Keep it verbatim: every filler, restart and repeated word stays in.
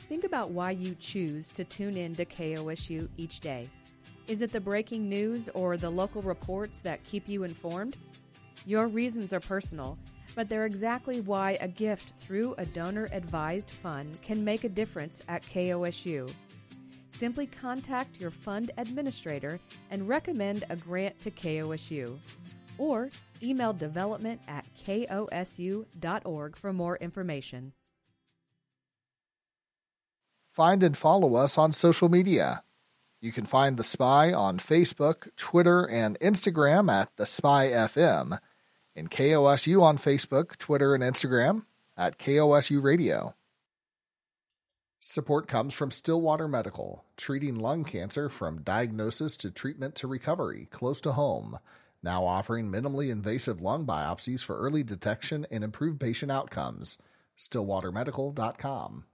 Think about why you choose to tune in to K O S U each day. Is it the breaking news or the local reports that keep you informed? Your reasons are personal, but they're exactly why a gift through a donor-advised fund can make a difference at K O S U. Simply contact your fund administrator and recommend a grant to K O S U. Or email development at K O S U dot org for more information. Find and follow us on social media. You can find The Spy on Facebook, Twitter, and Instagram at The Spy F M, and K O S U on Facebook, Twitter, and Instagram at K O S U Radio. Support comes from Stillwater Medical, treating lung cancer from diagnosis to treatment to recovery, close to home. Now offering minimally invasive lung biopsies for early detection and improved patient outcomes. stillwater medical dot com.